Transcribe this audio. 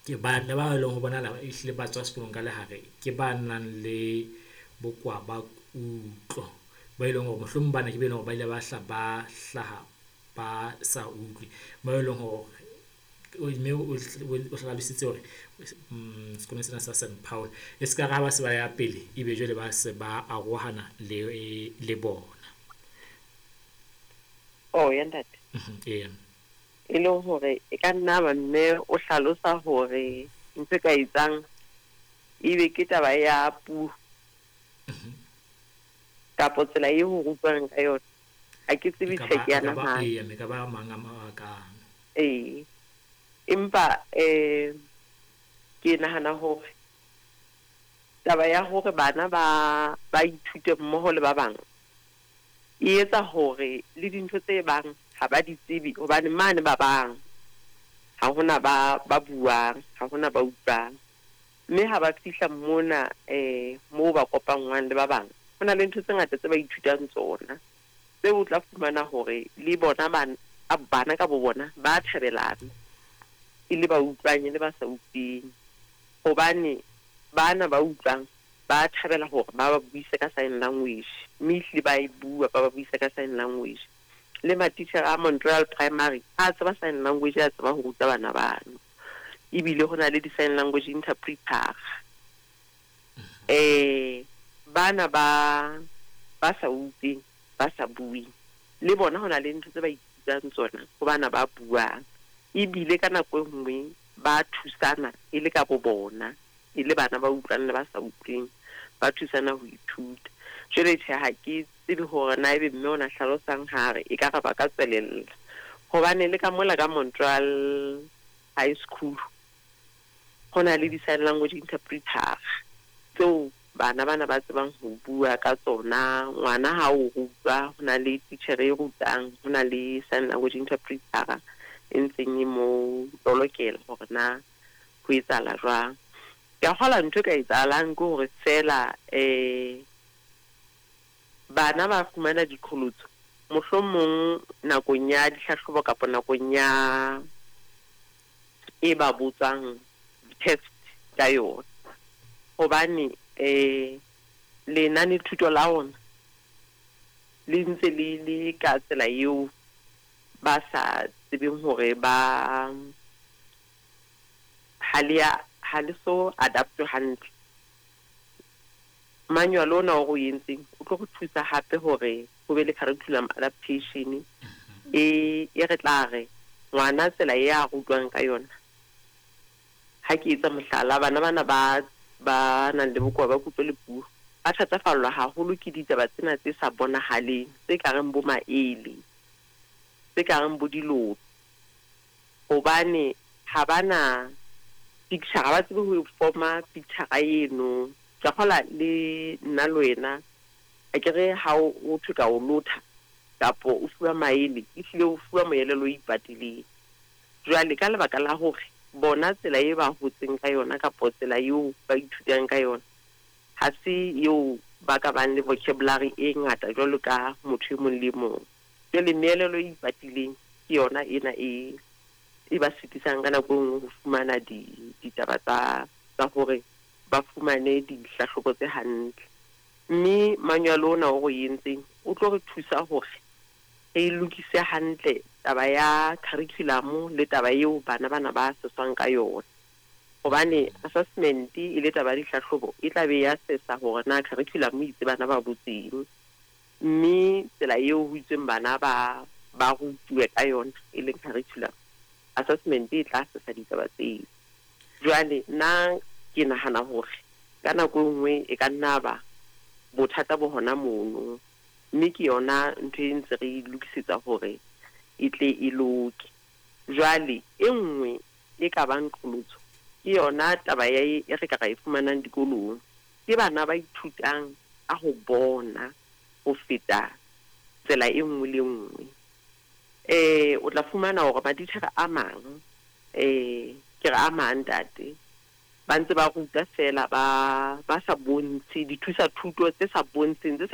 ke ba le ba leng ho bona la ehlile ba tswa sekolong ka lehare ke ba nang le bokwa ba utlo ba ileng hore mohlomong bana ke be leng hore ba ile ba hlaha ba sa utlwe ba ileng hore mme o hlalositse hore sekolong sena sa St Paul e ska ra ba se ba ya pele ebe jwale ba se ba arohana le bona. Oh ya ntate Ee e leng hore e ka nna ba mme o hlalosa hore ntse ka etsang ebe ke taba ya puo kapo tsela eo ho rutwang ka yona ha ke tsebe check ya nahana me ka ba manga mabaka empa ke nahana hore taba ya hore bana ba ithute mmoho le ba bang e etsa hore le dintho tse bang ha ba di tsebe hobane mane ba bang ha hona ba buang ha hona ba utlwang mme ha ba fihla mona moo ba kopangwang le ba bang hona le ntho tse ngata tse ba ithutang tsona tse o tla fumana hore le bona bana ka bo bona ba thabelana e le ba utlwang le ba sa utlweng hobane bana ba utlwang ba thabela hore ba ba buise ka sign language mme ehlile ba e bua ba ba buise ka sign language le matitjhere a Montreal Primary a tseba sign language a tseba ho ruta bana bano ebile ho na le di-sign language interpreter bana ba sa utlweng ba sa buing le bona ho na le ntho tse ba ithutang tsona ho bana ba buang ebile ka nako e nngwe ba thusana e le ka bo bona e le bana ba utlwang le ba sa utlweng ba thusana ho ithuta jwale ha ke tsebe hore na ebe mme ona hlalosang hare e ka ba ka tswelella hobane le ka mola ka Montreal High School ho na le di-sign language interpreter so bana ba tsebang ho bua ka tsona ngwana ha o rutwa ho na le teacher e rutang ho na le sign language interpreter e ntseng e mo lokela hore na ho etsahala jwang ya hola ntho ka etsahalang ke hore fela bana ba fumana diqholotso mohlomong nakong ya dihlahlobo kapa nakong ya e ba botsang test ka yona hobane lenane thuto la ona le ntse le ka tsela eo ba sa tsebeng hore ba ha le so adapt hantle manual ona o go yentseng o tlo go thusa hape hore ho be le curriculum adaptation e re tla re ngwana tsela e a rutwang ka yona ha ke etsa mohlala bana ba nang le bokoa ba kutlo le puo ba thatafallwa haholo ke ditaba tsena tse sa bonahaleng tse kareng bo maele tse kareng bo dilo hobane ha bana picture ba tsebe ho forma picture eno ka hola le nna le wena a kere ha o thuka o lotha kapo o fuwa maele e hlile o fuwa moelelo o ipatileng jwale ka lebaka la hore bona tsela e ba hotseng ka yona kapo tsela eo ba ithutang ka yona ha se eo ba ka bang le vocabulary e ngata jwalo ka motho e mong le mong jwale meelelo e ipatileng ke yona ena e ba sitisang ka nako nngwe ho fumana ditaba tsa hore ba fumane dihlahlobo tse hantle mme manual ona o go yentseng o tlo re thusa hore e lokise hantle taba ya curriculum le taba eo bana ba seswang ka yona hobane assessment e le taba dihlahlobo e tla be ya sesa hore na curriculum itse bana ba botseng mme tsela eo ho itseng bana ba rutuwe ka yona e leng curriculum assessment e tla sesa ditaba tseo jwale na ke nahana hore ka nako nngwe e ka nna ba bothata bo hona mono mme ke yona ntho e ntse re lokisetsa hore e tle e loke jwale e nngwe e ka bang qholotso ke yona taba ya e re ka e fumanang dikolong ke bana ba ithutang a ho bona ho feta tsela e nngwe le nngwe o tla fumana hore matitjhere a mang ke re a mang tate ba ntse ba ruta fela ba sa bontshe di thusa thuto tse sa bontsheng tse